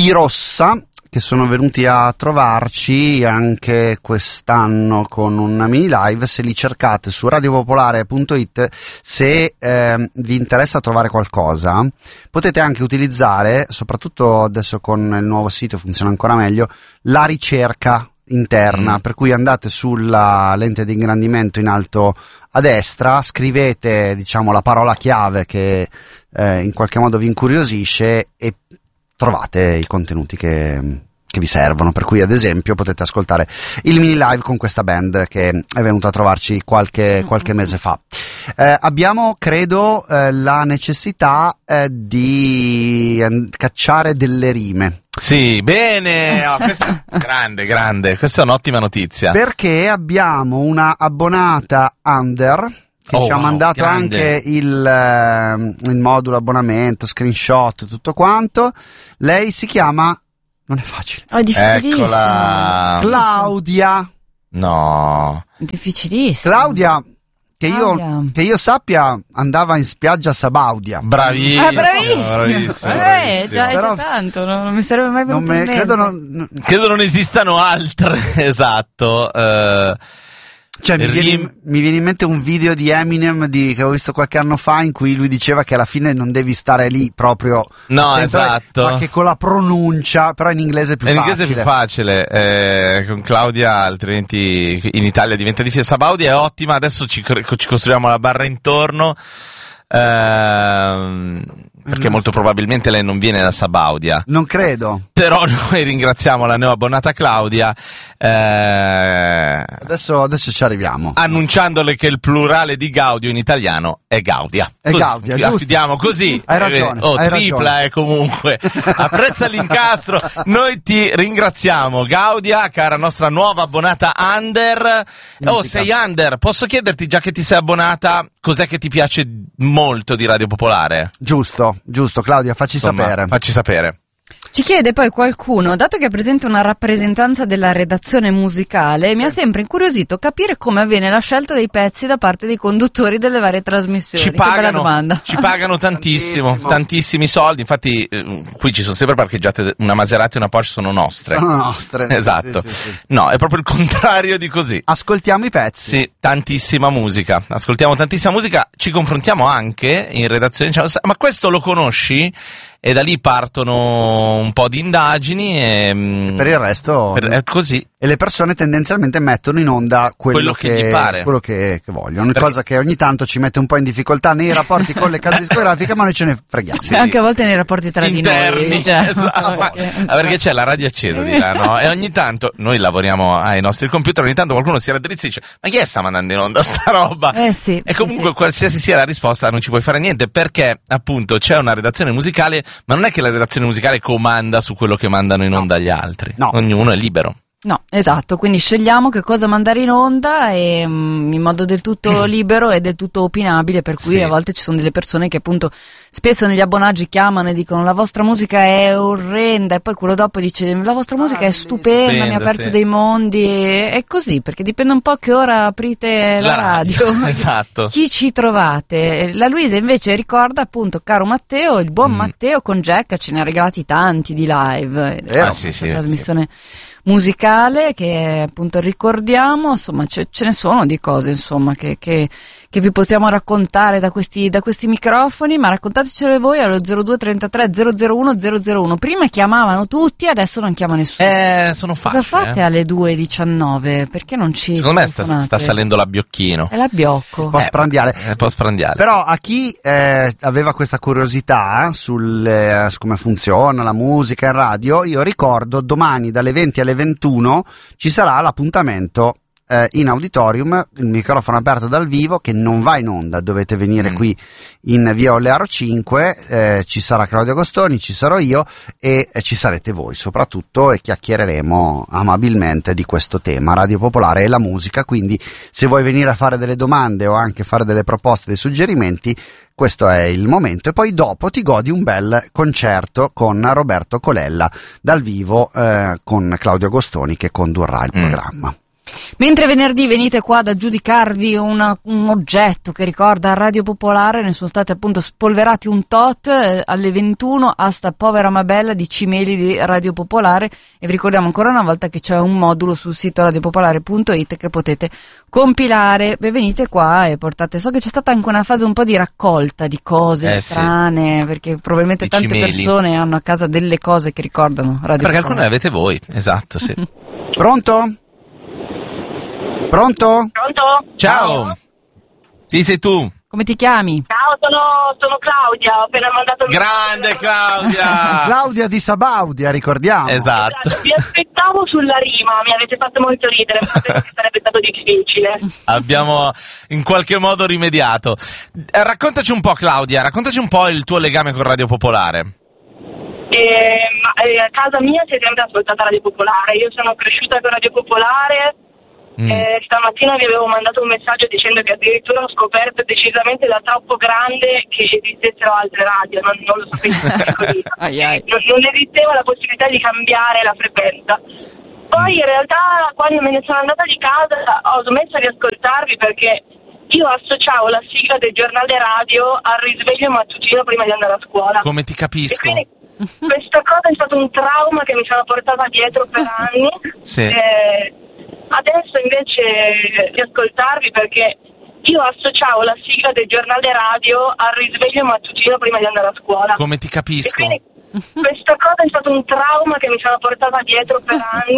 I Rossa, che sono venuti a trovarci anche quest'anno con una mini live. Se li cercate su radiopopolare.it, se vi interessa trovare qualcosa, potete anche utilizzare, soprattutto adesso con il nuovo sito funziona ancora meglio, la ricerca interna, per cui andate sulla lente di ingrandimento in alto a destra, scrivete diciamo la parola chiave che in qualche modo vi incuriosisce e trovate i contenuti che vi servono, per cui ad esempio potete ascoltare il mini live con questa band che è venuta a trovarci qualche mese fa. Abbiamo credo la necessità di cacciare delle rime. Sì, bene, questa è grande, questa è un'ottima notizia. Perché abbiamo una abbonata under che ci ha mandato grande. Anche il modulo abbonamento, screenshot, tutto quanto. Lei si chiama, non è facile, è difficilissimo. Eccola. Claudia. No. Difficilissimo. Claudia, che io sappia, andava in spiaggia a Sabaudia. Bravissimo. Bravissimo. Già tanto, non mi sarebbe mai venuto in mente. Credo non esistano altre, esatto. Cioè mi viene in mente un video di Eminem che ho visto qualche anno fa, in cui lui diceva che alla fine non devi stare lì proprio, no, esatto, ma che con la pronuncia, però in inglese è più facile. In inglese è più facile, con Claudia altrimenti in Italia diventa difficile. Sabaudia è ottima, adesso ci costruiamo la barra intorno, perché molto probabilmente lei non viene da Sabaudia. Non credo. Però noi ringraziamo la neoabbonata Claudia. Adesso ci arriviamo. Annunciandole che il plurale di Gaudio in italiano è Gaudia. È Gaudia, giusto. Diamo così. Hai ragione. Tripla ragione. Comunque. Apprezza l'incastro. Noi ti ringraziamo, Gaudia, cara nostra nuova abbonata under. Sei under. Posso chiederti, già che ti sei abbonata, cos'è che ti piace molto di Radio Popolare? Giusto, Claudia, facci sapere. Ci chiede poi qualcuno, dato che è presente una rappresentanza della redazione musicale, mi ha sempre incuriosito capire come avviene la scelta dei pezzi da parte dei conduttori delle varie trasmissioni. Che bella domanda. Ci pagano tantissimi soldi, infatti qui ci sono sempre parcheggiate una Maserati e una Porsche, sono nostre. Esatto. Sì. No, è proprio il contrario di così. Ascoltiamo i pezzi. Sì, tantissima musica. Ascoltiamo tantissima musica, ci confrontiamo anche in redazione, diciamo, ma questo lo conosci? E da lì partono un po' di indagini e per il resto è così. E le persone tendenzialmente mettono in onda quello che gli pare, quello che vogliono, cosa che ogni tanto ci mette un po' in difficoltà nei rapporti con le case discografiche, ma noi ce ne freghiamo. Sì. Anche a volte nei rapporti tra interni, di noi. Cioè. Esatto. Perché c'è la radio accesa di là, no? E ogni tanto noi lavoriamo ai nostri computer, ogni tanto qualcuno si raddrizza e dice: ma chi è sta mandando in onda sta roba? Sì. E comunque qualsiasi sia la risposta non ci puoi fare niente, perché appunto c'è una redazione musicale, ma non è che la redazione musicale comanda su quello che mandano in onda gli altri. No. Ognuno è libero. No, esatto, quindi scegliamo che cosa mandare in onda e in modo del tutto libero e del tutto opinabile, per cui a volte ci sono delle persone che appunto spesso negli abbonaggi chiamano e dicono la vostra musica è orrenda, e poi quello dopo dice la vostra musica è stupenda, mi ha aperto dei mondi, e è così, perché dipende un po' che ora aprite la radio. Esatto. Chi ci trovate? La Luisa invece ricorda appunto caro Matteo, il buon Matteo con Jack, ce ne ha regalati tanti di live, trasmissione musicale che appunto ricordiamo, insomma ce ne sono di cose insomma che vi possiamo raccontare da questi microfoni, ma raccontatecele voi allo 0233 001 001. Prima chiamavano tutti, adesso non chiama nessuno. Sono facili. Cosa fate alle 2:19? Perché non ci secondo me sta salendo l'abbiocchino. È l'abbiocco. Postprandiale. Però a chi aveva questa curiosità su come funziona la musica in radio, io ricordo domani dalle 20 alle 21 ci sarà l'appuntamento in auditorium, il microfono aperto dal vivo, che non va in onda, dovete venire qui in via Olearo 5, ci sarà Claudio Agostoni, ci sarò io e ci sarete voi soprattutto, e chiacchiereremo amabilmente di questo tema, Radio Popolare e la musica. Quindi se vuoi venire a fare delle domande o anche fare delle proposte, dei suggerimenti, questo è il momento. E poi dopo ti godi un bel concerto con Roberto Colella dal vivo, con Claudio Agostoni che condurrà il programma. Mentre venerdì venite qua ad aggiudicarvi un oggetto che ricorda Radio Popolare, ne sono stati appunto spolverati un tot alle 21 a sta povera Mabella di Cimeli di Radio Popolare, e vi ricordiamo ancora una volta che c'è un modulo sul sito radiopopolare.it che potete compilare. Beh, venite qua e portate, so che c'è stata anche una fase un po' di raccolta di cose strane, sì, perché probabilmente tante persone hanno a casa delle cose che ricordano Radio Popolare. Perché alcune le avete voi, esatto, sì. Pronto? Pronto? Ciao. Sì, sei tu. Come ti chiami? Ciao, sono Claudia, ho appena mandato il Grande Claudia! Claudia di Sabaudia, ricordiamo. Esatto. Vi aspettavo sulla rima, mi avete fatto molto ridere, ma penso che sarebbe stato difficile. Abbiamo in qualche modo rimediato. Raccontaci un po', Claudia, raccontaci un po' il tuo legame con Radio Popolare. A casa mia si è sempre ascoltata Radio Popolare, io sono cresciuta con Radio Popolare. Stamattina vi avevo mandato un messaggio dicendo che addirittura ho scoperto decisamente da troppo grande che esistessero altre radio, non lo sapevo. Non esisteva la possibilità di cambiare la frequenza. Poi in realtà quando me ne sono andata di casa ho smesso di ascoltarvi perché io associavo la sigla del giornale radio al risveglio mattutino prima di andare a scuola. Come ti capisco. E quindi questa cosa è stato un trauma che mi sono portata dietro per anni. Sì. Adesso invece di ascoltarvi perché io associavo la sigla del giornale radio al risveglio mattutino prima di andare a scuola. Come ti capisco. E quindi questa cosa è stato un trauma che mi sono portata dietro per anni.